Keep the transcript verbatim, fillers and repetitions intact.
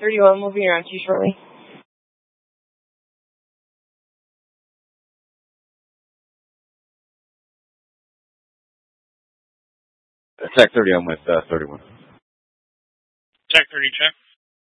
thirty-one will be around to you shortly. Tech thirty, I'm with uh, thirty-one. Tech thirty, check.